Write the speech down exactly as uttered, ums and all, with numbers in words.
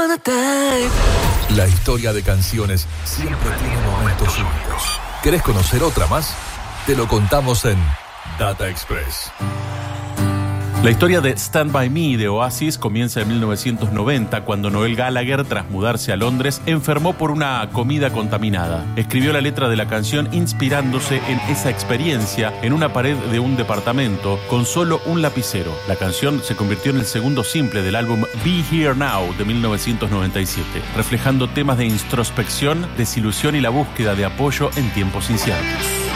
wanna die. La historia de canciones siempre tiene momentos únicos. ¿Querés conocer otra más? Te lo contamos en Data Express. La historia de Stand By Me de Oasis comienza en mil novecientos noventa, cuando Noel Gallagher, tras mudarse a Londres, enfermó por una comida contaminada. Escribió la letra de la canción inspirándose en esa experiencia en una pared de un departamento con solo un lapicero. La canción se convirtió en el segundo simple del álbum Be Here Now de mil novecientos noventa y siete, reflejando temas de introspección, desilusión y la búsqueda de apoyo en tiempos inciertos.